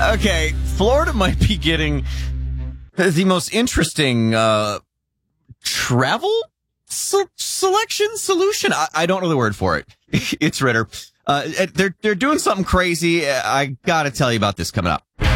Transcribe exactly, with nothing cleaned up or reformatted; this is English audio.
Okay, Florida might be getting the most interesting uh, travel se- selection solution. I-, I don't know the word for it. It's Ritter. Uh, they're they're doing something crazy. I gotta tell you about this coming up.